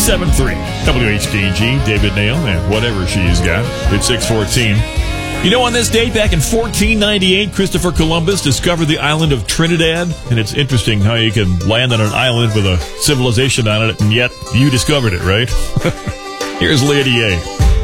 97.3 WHDG, David Nail, and whatever she's got. It's 6:14. You know, on this date, back in 1498, Christopher Columbus discovered the island of Trinidad. And it's interesting how you can land on an island with a civilization on it, and yet you discovered it, right? Here's Lady A.